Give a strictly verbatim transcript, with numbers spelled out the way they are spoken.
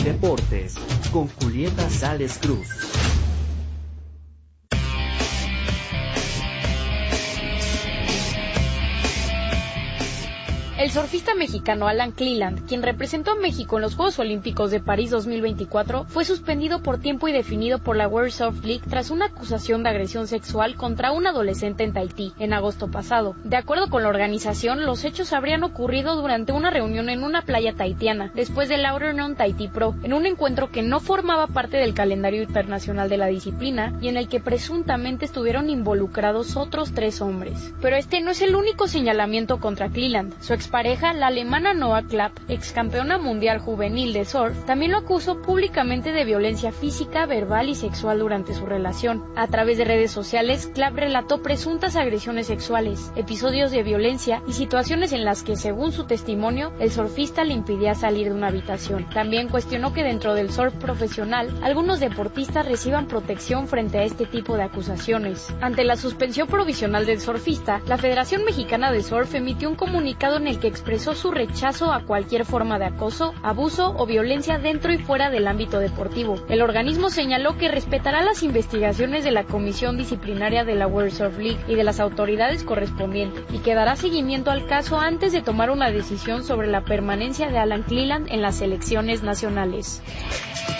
Deportes con Julieta Sales Cruz. El surfista mexicano Alan Cleland, quien representó a México en los Juegos Olímpicos de París dos mil veinticuatro, fue suspendido por tiempo indefinido por la World Surf League tras una acusación de agresión sexual contra un adolescente en Tahití, en agosto pasado. De acuerdo con la organización, los hechos habrían ocurrido durante una reunión en una playa tahitiana, después del Outrun Tahiti Pro, en un encuentro que no formaba parte del calendario internacional de la disciplina y en el que presuntamente estuvieron involucrados otros tres hombres. Pero este no es el único señalamiento contra Cleland. Su pareja, la alemana Noah Clapp, ex campeona mundial juvenil de surf, también lo acusó públicamente de violencia física, verbal y sexual durante su relación. A través de redes sociales, Clapp relató presuntas agresiones sexuales, episodios de violencia y situaciones en las que, según su testimonio, el surfista le impidía salir de una habitación. También cuestionó que dentro del surf profesional, algunos deportistas reciban protección frente a este tipo de acusaciones. Ante la suspensión provisional del surfista, la Federación Mexicana de Surf emitió un comunicado en el que expresó su rechazo a cualquier forma de acoso, abuso o violencia dentro y fuera del ámbito deportivo. El organismo señaló que respetará las investigaciones de la Comisión Disciplinaria de la World Surf League y de las autoridades correspondientes y que dará seguimiento al caso antes de tomar una decisión sobre la permanencia de Alan Cleland en las selecciones nacionales.